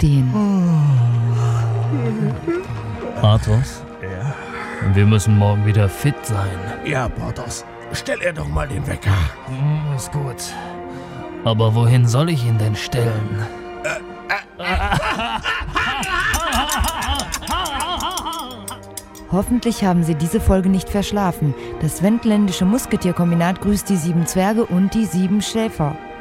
aufstehen. Arthos? Ja? Wir müssen morgen wieder fit sein. Ja, Porthos. Stell ihr doch mal den Wecker. Ist gut. Aber wohin soll ich ihn denn stellen? Hoffentlich haben Sie diese Folge nicht verschlafen. Das Wendländische Musketierkombinat grüßt die 7 Zwerge und die 7 Schäfer.